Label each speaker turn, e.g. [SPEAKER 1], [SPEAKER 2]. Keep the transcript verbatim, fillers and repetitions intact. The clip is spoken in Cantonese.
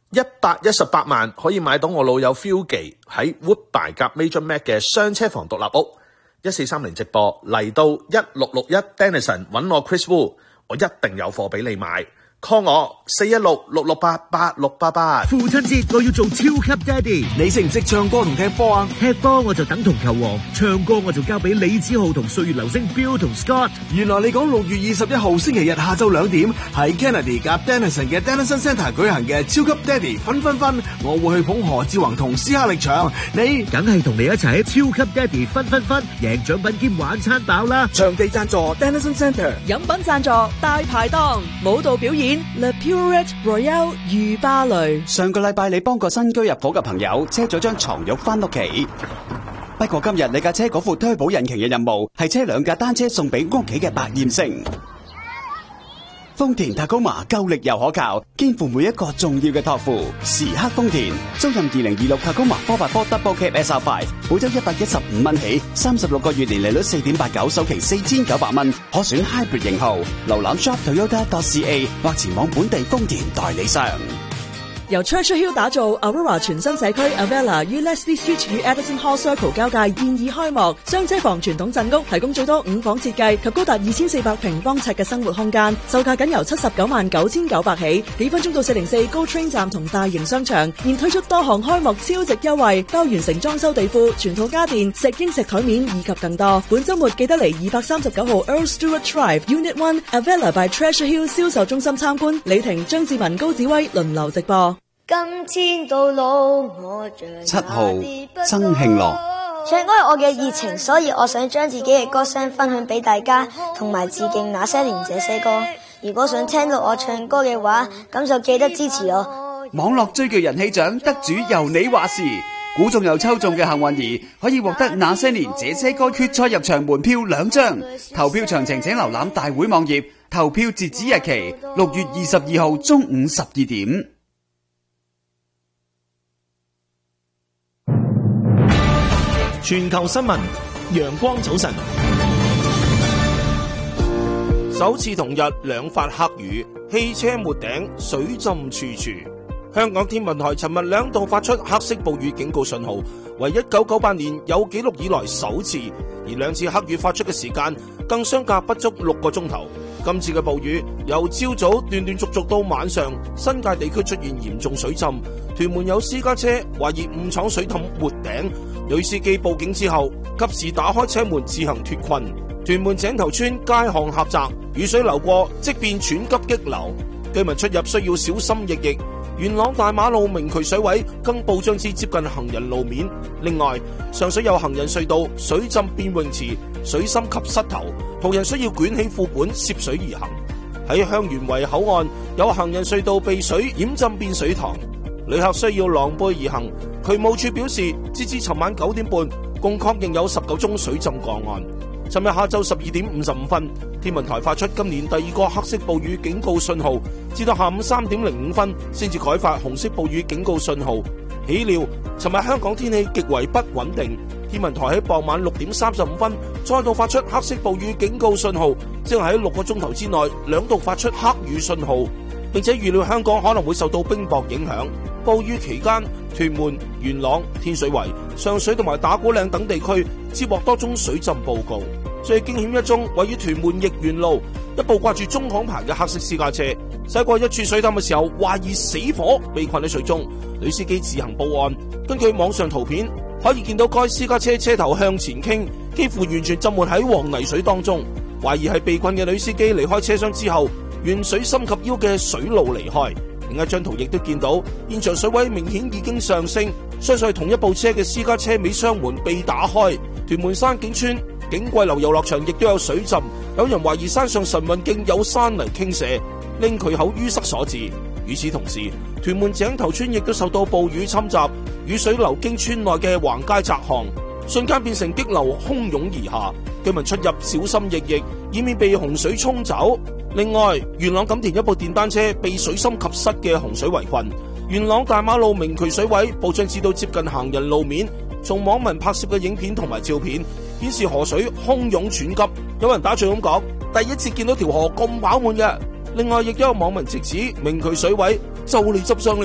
[SPEAKER 1] 一百一十八萬可以買到我老友 Philgy 喺 Woodbine 夾 Major Mac 嘅雙車房獨立屋。一四三零直播嚟到一六六一 Denison 揾我 Chris Wu， 我一定有貨俾你買。call 我四一六六六八八六八八。
[SPEAKER 2] 父親節我要做超級爹哋，
[SPEAKER 3] 你識唔識唱歌同踢波啊？
[SPEAKER 2] 踢波我就等同球王，唱歌我就交俾李子浩同歲月流星 Bill 同 Scott。
[SPEAKER 3] 原來你講六月二十一號星期日下晝兩點喺 Kennedy 夾 Denison 嘅 Denison Centre 舉行嘅超級爹哋分分分，我會去捧何志宏同斯克力場，你
[SPEAKER 2] 梗係同你一齊喺超級爹哋分分分，贏獎品兼玩餐飽啦！
[SPEAKER 3] 場地贊助 Denison Centre，
[SPEAKER 4] 飲品贊助大排檔，舞蹈表演 Le Purette Royale 御芭蕾。
[SPEAKER 5] 上個禮拜你幫個新居入伙嘅朋友車咗張床褥翻屋企，不過今日你架車嗰副推保引擎嘅任務係車兩架單車送俾屋企嘅百厭星。豐田 Tacoma 夠力又可靠，肩負每一個重要嘅託付。時刻豐田，租賃二零二六 Tacoma four by four Double Cab S R five， 每周一百一十五蚊起，三十六個月年利率四點八九，首期四千九百蚊，可選 Hybrid 型號。瀏覽 shop toyota dot c a 或前往本地豐田代理商。
[SPEAKER 4] 由 Churchill Hill 打造 Aurora 全新社區 Avella 於 Leslie Street 與 Edison Hall Circle 交界現已開幕，雙車房傳統鎮屋提供最多五房設計及高達二千四百平方尺嘅生活空間，售價僅由七十九萬九千九百起，幾分鐘到四零四 GO Train 站同大型商場，現推出多項開幕超值優惠，包完成裝修地庫、全套家電、石英石台面以及更多。本週末記得嚟二百三十九號 Earl Stewart Drive Unit One Avella by Treasure Hill 銷售中心參觀。李婷、張志文、高子威輪流直播。
[SPEAKER 6] 今天到老我
[SPEAKER 5] 七號曾慶樂，
[SPEAKER 6] 唱歌係我嘅熱情，所以我想將自己嘅歌聲分享俾大家，同埋致敬那些年這些歌。如果想聽到我唱歌嘅話，咁就記得支持我。
[SPEAKER 5] 網絡追劇人氣獎得主由你話事，估中又抽中嘅幸運兒可以獲得那些年這些歌決賽入場門票兩張。投票詳情請瀏覽大會網頁，投票截止日期六月二十二號中午十二點。
[SPEAKER 7] 全球新聞，陽光早晨。首次同日兩發黑雨，汽車沒頂，水浸處處。香港天文台尋日兩度發出黑色暴雨警告信號，為一九九八年有紀錄以來首次，而兩次黑雨發出嘅時間更相隔不足六個鐘頭。今次嘅暴雨由朝早斷斷續續到晚上，新界地區出現嚴重水浸，屯門有私家車懷疑誤闖水凼沒頂，女司機報警之後及時打開車門自行脫困。屯門井頭村街巷狹窄，雨水流過即變湍急激流，居民出入需要小心翼翼。元朗大馬路明渠水位更暴漲至接近行人路面。另外，上水有行人隧道水浸變泳池，水深及膝頭，途人需要捲起褲管涉水而行。喺香園圍口岸有行人隧道被水淹浸變水塘，旅客需要狼狽而行。渠務處表示，截至尋晚九點半，共確認有十九宗水浸個案。尋日下晝十二點五十五分，天文台發出今年第二個黑色暴雨警告信號，至到下午三點零五分先至改發紅色暴雨警告信號。豈料，尋日香港天氣極為不穩定，天文台喺傍晚六點三十五分再度發出黑色暴雨警告信號，即係喺六個鐘頭之內兩度發出黑雨信號，並且預料香港可能會受到冰雹影響。暴雨期間，屯門、元朗、天水圍、上水同埋打鼓嶺等地區接獲多宗水浸報告。最驚險一宗位於屯門逸園路，一部掛住中港牌嘅黑色私家車駛過一處水凼嘅時候，懷疑死火被困喺水中，女司機自行報案。根據網上圖片，可以見到該私家車車頭向前傾，幾乎完全浸沒喺黃泥水當中，懷疑係被困嘅女司機離開車廂之後，沿水深及腰嘅水路離開。另一張圖亦都見到現場水位明顯已經上升，相信係同一部車嘅私家車尾箱門被打開。屯門山景村景貴樓遊樂場亦都有水浸，有人懷疑山上神運徑有山泥傾瀉，令渠口淤塞所致。與此同時，屯門井頭村亦都受到暴雨侵襲，雨水流經村內嘅橫街窄巷，瞬間變成激流洶湧而下，居民出入小心翼翼，以免被洪水沖走。另外，元朗錦田一部電單車被水深及膝嘅洪水圍困，元朗大馬路明渠水位暴漲至到接近行人路面。從網民拍攝嘅影片同埋照片顯示河水洶湧湍急，有人打趣咁講：第一次見到條河咁飽滿嘅。另外，亦都有網民直指明渠水位就嚟執上